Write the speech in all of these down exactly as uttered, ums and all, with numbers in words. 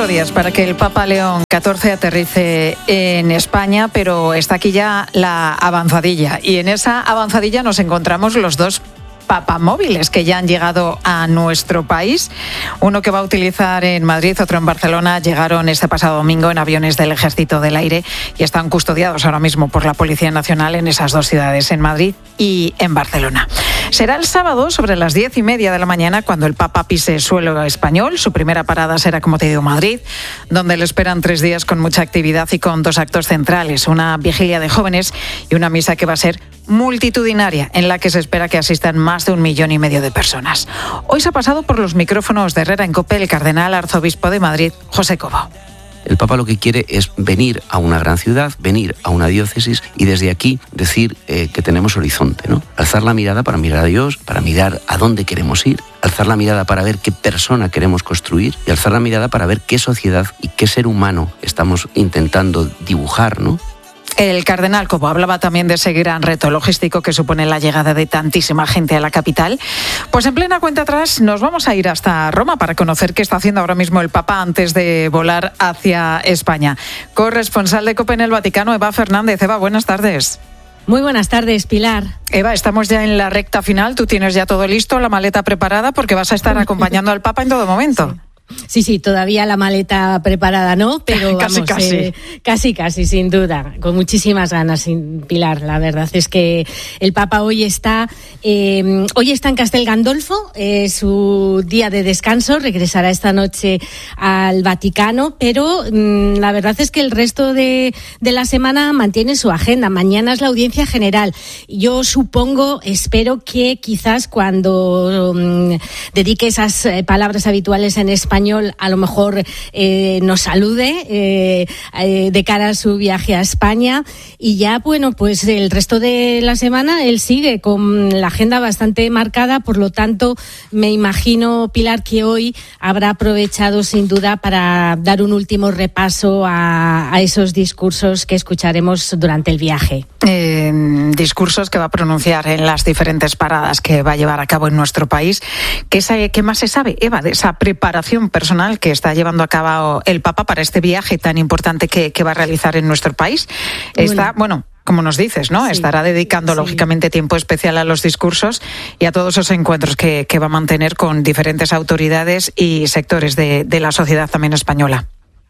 Cuatro días para que el Papa León catorce aterrice en España, pero está aquí ya la avanzadilla. Y en esa avanzadilla nos encontramos los dos papamóviles que ya han llegado a nuestro país. Uno que va a utilizar en Madrid, otro en Barcelona. Llegaron este pasado domingo en aviones del Ejército del Aire y están custodiados ahora mismo por la Policía Nacional en esas dos ciudades, en Madrid y en Barcelona. Será el sábado sobre las diez y media de la mañana cuando el Papa pise suelo español. Su primera parada será, como te digo, Madrid, donde le esperan tres días con mucha actividad y con dos actos centrales, una vigilia de jóvenes y una misa que va a ser multitudinaria, en la que se espera que asistan más de un millón y medio de personas. Hoy se ha pasado por los micrófonos de Herrera en COPE el cardenal arzobispo de Madrid, José Cobo. El Papa lo que quiere es venir a una gran ciudad, venir a una diócesis y desde aquí decir eh, que tenemos horizonte, ¿no? Alzar la mirada para mirar a Dios, para mirar a dónde queremos ir, alzar la mirada para ver qué persona queremos construir y alzar la mirada para ver qué sociedad y qué ser humano estamos intentando dibujar, ¿no? El cardenal Cobo hablaba también de ese gran reto logístico que supone la llegada de tantísima gente a la capital. Pues en plena cuenta atrás nos vamos a ir hasta Roma para conocer qué está haciendo ahora mismo el Papa antes de volar hacia España. Corresponsal de COPE en el Vaticano, Eva Fernández. Eva, buenas tardes. Muy buenas tardes, Pilar. Eva, estamos ya en la recta final. Tú tienes ya todo listo, la maleta preparada, porque vas a estar acompañando al Papa en todo momento. Sí. Sí, sí, todavía la maleta preparada no, pero casi, vamos, casi. Eh, casi, casi, sin duda, con muchísimas ganas, Pilar. La verdad es que el Papa hoy está, eh, hoy está en Castel Gandolfo, es eh, su día de descanso, regresará esta noche al Vaticano, pero mmm, la verdad es que el resto de, de la semana mantiene su agenda. Mañana es la audiencia general. Yo supongo, espero que quizás cuando mmm, dedique esas eh, palabras habituales en español, a lo mejor eh, nos salude eh, eh, de cara a su viaje a España y ya, bueno, pues el resto de la semana él sigue con la agenda bastante marcada, por lo tanto me imagino, Pilar, que hoy habrá aprovechado sin duda para dar un último repaso a, a esos discursos que escucharemos durante el viaje. Eh, discursos que va a pronunciar en las diferentes paradas que va a llevar a cabo en nuestro país. ¿Qué, sabe, qué más se sabe, Eva, de esa preparación personal que está llevando a cabo el Papa para este viaje tan importante que, que va a realizar en nuestro país? Está, bueno, bueno como nos dices, ¿no? Sí, estará dedicando, sí, lógicamente, tiempo especial a los discursos y a todos esos encuentros que, que va a mantener con diferentes autoridades y sectores de, de la sociedad también española.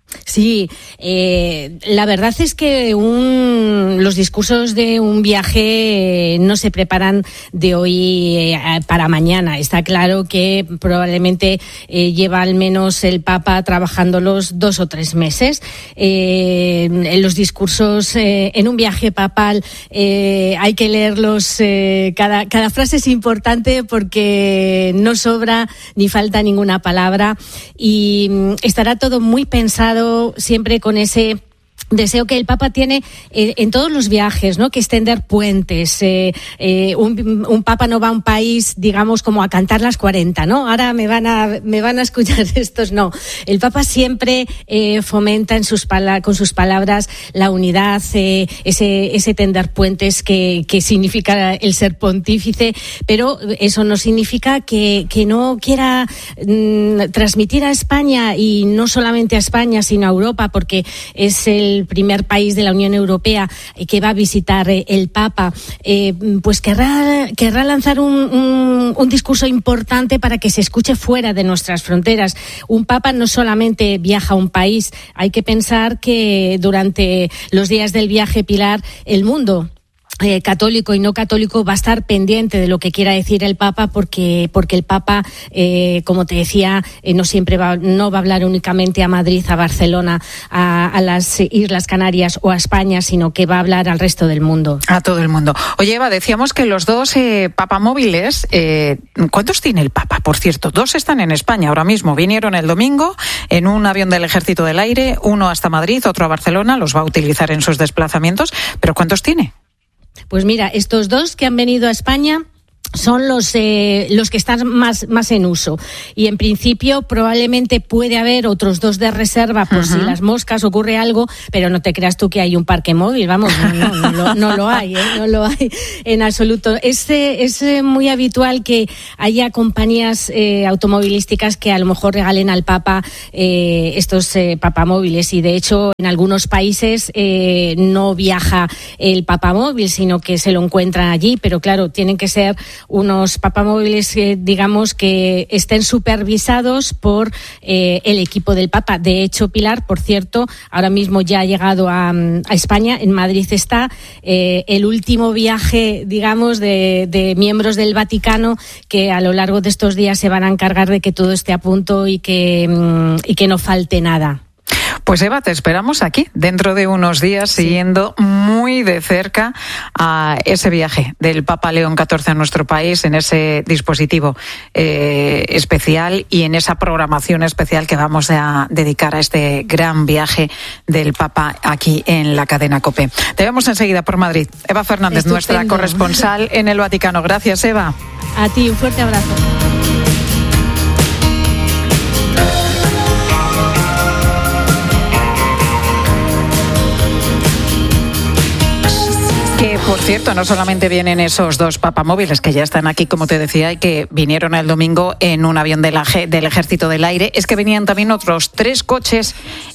Sí, eh, la verdad es que un, los discursos de un viaje no se preparan de hoy eh, para mañana. Está claro que probablemente eh, lleva al menos el Papa trabajándolos dos o tres meses. Eh, en los discursos eh, en un viaje papal eh, hay que leerlos, eh, cada, cada frase es importante porque no sobra ni falta ninguna palabra y mm, estará todo muy pensado, siempre con ese deseo que el Papa tiene eh, en todos los viajes, ¿no? Que extender puentes. Eh, eh, un, un Papa no va a un país, digamos, como a cantar las cuarenta, ¿no? Ahora me van a me van a escuchar estos, no. El Papa siempre eh, fomenta en sus pala- con sus palabras la unidad, eh, ese ese tender puentes que, que significa el ser pontífice, pero eso no significa que, que no quiera mm, transmitir a España, y no solamente a España, sino a Europa, porque es el el primer país de la Unión Europea eh, que va a visitar eh, el Papa, eh, pues querrá, querrá lanzar un, un, un discurso importante para que se escuche fuera de nuestras fronteras. Un Papa no solamente viaja a un país, hay que pensar que durante los días del viaje, Pilar, el mundo Eh, católico y no católico va a estar pendiente de lo que quiera decir el Papa, porque porque el Papa, eh, como te decía, eh, no siempre va, no va a hablar únicamente a Madrid, a Barcelona, a, a las Islas Canarias o a España, sino que va a hablar al resto del mundo. A todo el mundo. Oye, Eva, decíamos que los dos eh, papamóviles, eh, ¿cuántos tiene el Papa? Por cierto, dos están en España ahora mismo. Vinieron el domingo en un avión del Ejército del Aire, uno hasta Madrid, otro a Barcelona, los va a utilizar en sus desplazamientos, pero ¿cuántos tiene? Pues mira, estos dos que han venido a España son los eh, los que están más más en uso, y en principio probablemente puede haber otros dos de reserva por uh-huh. si las moscas ocurre algo, pero no te creas tú que hay un parque móvil, vamos, no, no, no, lo, no lo hay, ¿eh? no lo hay en absoluto. Es, es muy habitual que haya compañías eh, automovilísticas que a lo mejor regalen al Papa eh, estos eh, papamóviles, y de hecho en algunos países eh, no viaja el papamóvil, sino que se lo encuentran allí, pero claro, tienen que ser unos papamóviles, eh, digamos, que estén supervisados por eh, el equipo del Papa. De hecho, Pilar, por cierto, ahora mismo ya ha llegado a, a España, en Madrid está eh, el último viaje, digamos, de, de miembros del Vaticano, que a lo largo de estos días se van a encargar de que todo esté a punto y que, mm, y que no falte nada. Pues Eva, te esperamos aquí dentro de unos días, sí, siguiendo muy de cerca a ese viaje del Papa León catorce a nuestro país, en ese dispositivo eh, especial y en esa programación especial que vamos a dedicar a este gran viaje del Papa aquí en la cadena COPE. Te vemos enseguida por Madrid. Eva Fernández, Estupendo. Nuestra corresponsal en el Vaticano. Gracias, Eva. A ti, un fuerte abrazo. Que, por cierto, no solamente vienen esos dos papamóviles que ya están aquí, como te decía, y que vinieron el domingo en un avión de la, del Ejército del Aire, es que venían también otros tres coches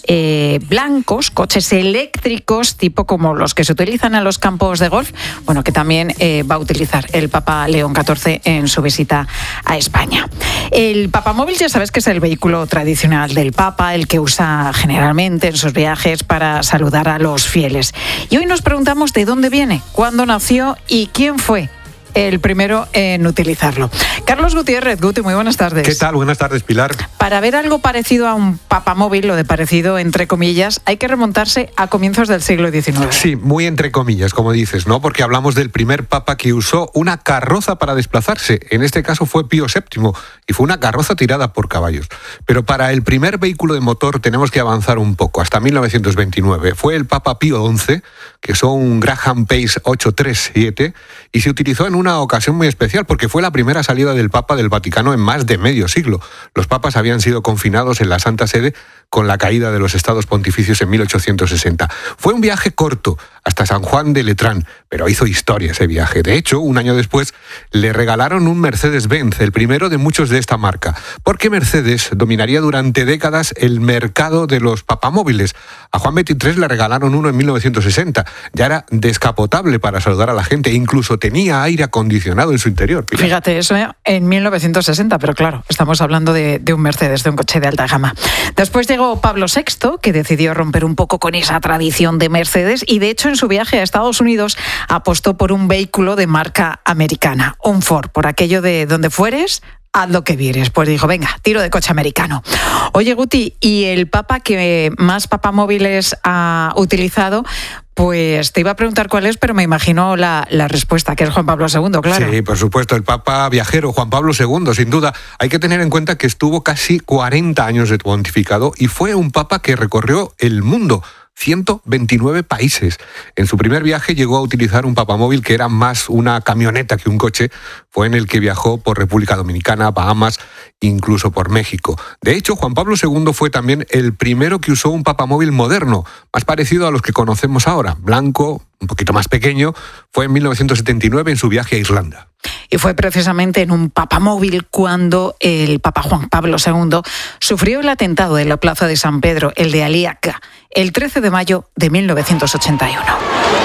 eh, blancos, coches eléctricos, tipo como los que se utilizan en los campos de golf, bueno, que también eh, va a utilizar el Papa León catorce en su visita a España. El papamóvil, ya sabes que es el vehículo tradicional del Papa, el que usa generalmente en sus viajes para saludar a los fieles. Y hoy nos preguntamos de dónde viene, cuándo nació y quién fue el primero en utilizarlo. Carlos Gutiérrez, Guti, muy buenas tardes. ¿Qué tal? Buenas tardes, Pilar. Para ver algo parecido a un papamóvil, lo de parecido entre comillas, hay que remontarse a comienzos del siglo diecinueve. Sí, muy entre comillas, como dices, ¿no? Porque hablamos del primer papa que usó una carroza para desplazarse. En este caso fue Pío séptimo, y fue una carroza tirada por caballos. Pero para el primer vehículo de motor tenemos que avanzar un poco, hasta mil novecientos veintinueve. Fue el Papa Pío once, que usó un Graham Pace ochocientos treinta y siete, y se utilizó en una ocasión muy especial, porque fue la primera salida del Papa del Vaticano en más de medio siglo. Los papas habían sido confinados en la Santa Sede con la caída de los estados pontificios en mil ochocientos sesenta. Fue un viaje corto, hasta San Juan de Letrán, pero hizo historia ese viaje. De hecho, un año después le regalaron un Mercedes-Benz, el primero de muchos de esta marca, porque Mercedes dominaría durante décadas el mercado de los papamóviles. A Juan veintitrés le regalaron uno en mil novecientos sesenta. Ya era descapotable para saludar a la gente, e incluso tenía aire acondicionado en su interior. Pilar. Fíjate, eso en mil novecientos sesenta, pero claro, estamos hablando de, de un Mercedes, de un coche de alta gama. Después llegó Pablo sexto, que decidió romper un poco con esa tradición de Mercedes, y de hecho en su viaje a Estados Unidos apostó por un vehículo de marca americana, un Ford, por aquello de donde fueres, haz lo que vieres. Pues dijo, venga, tiro de coche americano. Oye, Guti, ¿y el Papa que más papamóviles ha utilizado? Pues te iba a preguntar cuál es, pero me imagino la, la respuesta, que es Juan Pablo segundo, claro. Sí, por supuesto, el Papa viajero, Juan Pablo segundo, sin duda. Hay que tener en cuenta que estuvo casi cuarenta años de pontificado y fue un Papa que recorrió el mundo. ciento veintinueve países. En su primer viaje llegó a utilizar un papamóvil que era más una camioneta que un coche. Fue en el que viajó por República Dominicana, Bahamas, incluso por México. De hecho, Juan Pablo segundo fue también el primero que usó un papamóvil moderno, más parecido a los que conocemos ahora, blanco, un poquito más pequeño. Fue en mil novecientos setenta y nueve en su viaje a Irlanda. Y fue precisamente en un papamóvil cuando el Papa Juan Pablo segundo sufrió el atentado de la Plaza de San Pedro, el de Ali Akka, el trece de mayo de mil novecientos ochenta y uno.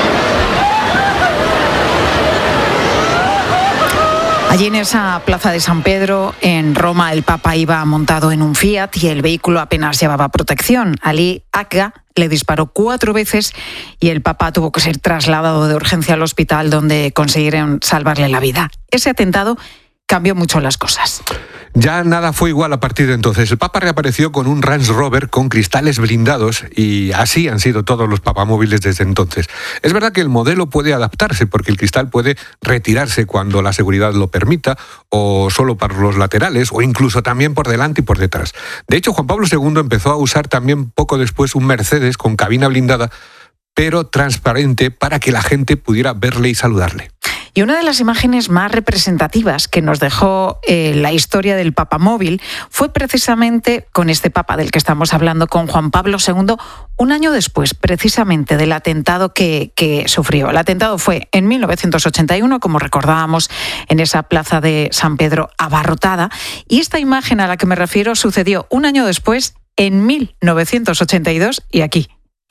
Allí en esa Plaza de San Pedro, en Roma, el Papa iba montado en un Fiat y el vehículo apenas llevaba protección. Ali Akka le disparó cuatro veces y el Papa tuvo que ser trasladado de urgencia al hospital, donde consiguieron salvarle la vida. Ese atentado cambió mucho las cosas. Ya nada fue igual a partir de entonces. El Papa reapareció con un Range Rover con cristales blindados y así han sido todos los papamóviles desde entonces. Es verdad que el modelo puede adaptarse porque el cristal puede retirarse cuando la seguridad lo permita, o solo para los laterales, o incluso también por delante y por detrás. De hecho, Juan Pablo segundo empezó a usar también poco después un Mercedes con cabina blindada, pero transparente, para que la gente pudiera verle y saludarle. Y una de las imágenes más representativas que nos dejó eh, la historia del papamóvil fue precisamente con este papa del que estamos hablando, con Juan Pablo segundo, un año después precisamente del atentado que, que sufrió. El atentado fue en mil novecientos ochenta y uno, como recordábamos, en esa plaza de San Pedro abarrotada, y esta imagen a la que me refiero sucedió un año después, en mil novecientos ochenta y dos, y aquí.